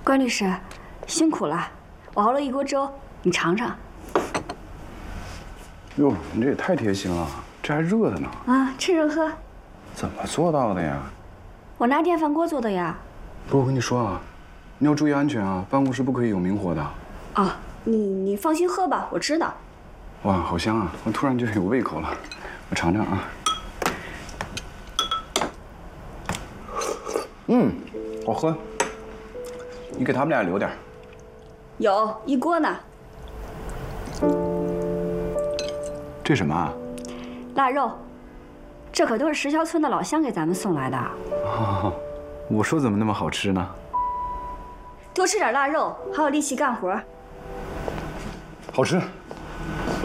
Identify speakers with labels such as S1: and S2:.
S1: 关律师，辛苦了，我熬了一锅粥，你尝尝。
S2: 哟，你这也太贴心了，这还热的呢。
S1: 啊，趁热喝。
S2: 怎么做到的呀？
S1: 我拿电饭锅做的呀。
S2: 不是，我跟你说啊，你要注意安全啊，办公室不可以有明火的。
S1: 啊，你放心喝吧，我知道。
S2: 哇，好香啊！我突然就有胃口了，我尝尝啊。好喝。你给他们俩留点。
S1: 有一锅呢。
S2: 这什么啊？
S1: 腊肉，这可都是石桥村的老乡给咱们送来的。
S2: 哦，我说怎么那么好吃呢？
S1: 多吃点腊肉，还有力气干活。
S2: 好吃。